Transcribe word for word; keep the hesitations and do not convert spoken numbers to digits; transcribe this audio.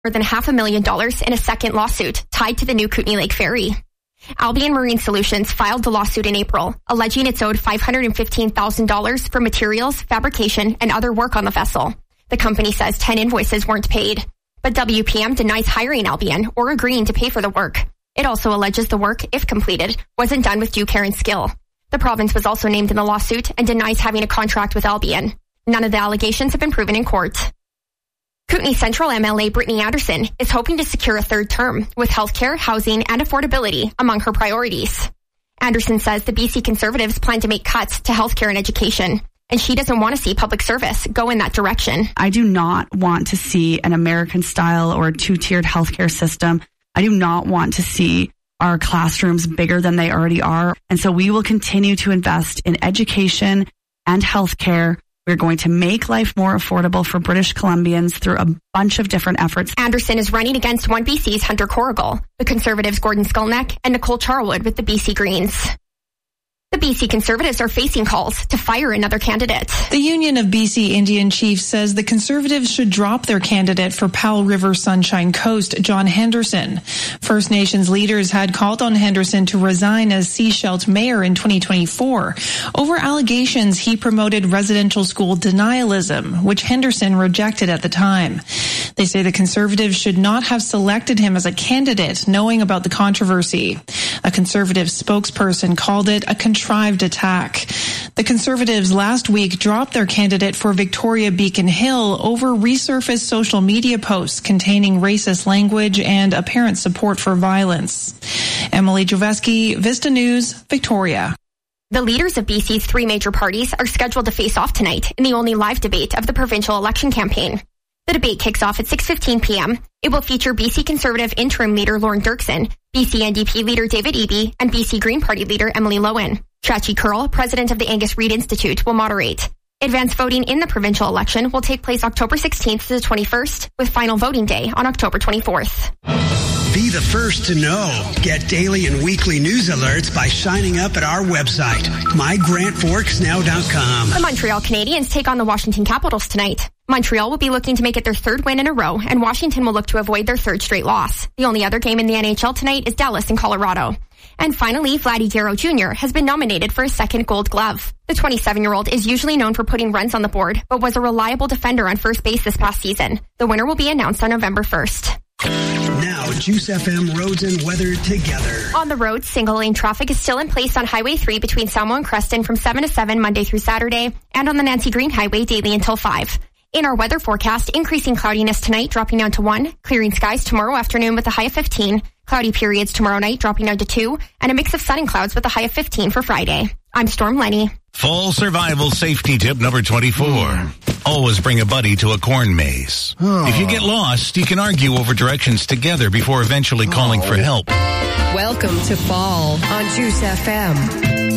more than half a million dollars in a second lawsuit tied to the new Kootenay Lake Ferry. Albion Marine Solutions filed the lawsuit in April, alleging it's owed five hundred fifteen thousand dollars for materials, fabrication, and other work on the vessel. The company says ten invoices weren't paid, but W P M denies hiring Albion or agreeing to pay for the work. It also alleges the work, if completed, wasn't done with due care and skill. The province was also named in the lawsuit and denies having a contract with Albion. None of the allegations have been proven in court. Kootenay Central M L A Brittany Anderson is hoping to secure a third term with healthcare, housing, and affordability among her priorities. Anderson says the B C Conservatives plan to make cuts to healthcare and education, and she doesn't want to see public service go in that direction. I do not want to see an American-style or two-tiered healthcare system. I do not want to see our classrooms bigger than they already are. And so we will continue to invest in education and healthcare. We're going to make life more affordable for British Columbians through a bunch of different efforts. Anderson is running against One B C's Hunter Corrigal, the Conservatives' Gordon Skulneck, and Nicole Charwood with the B C Greens. The B C Conservatives are facing calls to fire another candidate. The Union of B C Indian Chiefs says the Conservatives should drop their candidate for Powell River Sunshine Coast, John Henderson. First Nations leaders had called on Henderson to resign as Sechelt mayor in twenty twenty-four over allegations he promoted residential school denialism, which Henderson rejected at the time. They say the Conservatives should not have selected him as a candidate, knowing about the controversy. A Conservative spokesperson called it a contrived attack. The Conservatives last week dropped their candidate for Victoria Beacon Hill over resurfaced social media posts containing racist language and apparent support for violence. Emily Joveski, Vista News, Victoria. The leaders of B C's three major parties are scheduled to face off tonight in the only live debate of the provincial election campaign. The debate kicks off at six fifteen p.m. It will feature B C Conservative interim leader Lauren Dirksen, B C N D P leader David Eby, and B C Green Party leader Emily Lowen. Chachi Curl, president of the Angus Reid Institute, will moderate. Advanced voting in the provincial election will take place October sixteenth to the twenty-first, with final voting day on October twenty-fourth. Be the first to know. Get daily and weekly news alerts by signing up at our website, my grant forks now dot com. The Montreal Canadiens take on the Washington Capitals tonight. Montreal will be looking to make it their third win in a row, and Washington will look to avoid their third straight loss. The only other game in the N H L tonight is Dallas and Colorado. And finally, Vladdy Guerrero Junior has been nominated for a second Gold Glove. The twenty-seven-year-old is usually known for putting runs on the board, but was a reliable defender on first base this past season. The winner will be announced on November first. Now, Juice F M roads and weather together. On the road, single-lane traffic is still in place on Highway three between Salmo and Creston from seven to seven Monday through Saturday, and on the Nancy Green Highway daily until five. In our weather forecast, increasing cloudiness tonight, dropping down to one. Clearing skies tomorrow afternoon with a high of fifteen. Cloudy periods tomorrow night, dropping down to two. And a mix of sun and clouds with a high of fifteen for Friday. I'm Storm Lenny. Fall survival safety tip number twenty-four. Mm. Always bring a buddy to a corn maze. Oh. If you get lost, you can argue over directions together before eventually calling oh. for help. Welcome to Fall on Juice F M.